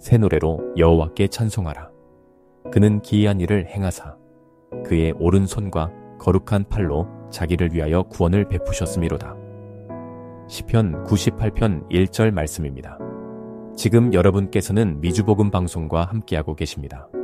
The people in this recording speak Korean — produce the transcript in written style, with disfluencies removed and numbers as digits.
새 노래로 여호와께 찬송하라. 그는 기이한 일을 행하사 그의 오른손과 거룩한 팔로 자기를 위하여 구원을 베푸셨음이로다. 시편 98편 1절 말씀입니다. 지금 여러분께서는 미주복음 방송과 함께하고 계십니다.